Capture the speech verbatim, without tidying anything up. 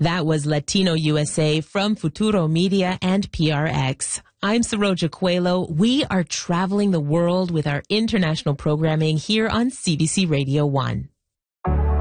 That was Latino U S A from Futuro Media and P R X. I'm Saroja Coelho. We are traveling the world with our international programming here on C B C Radio one.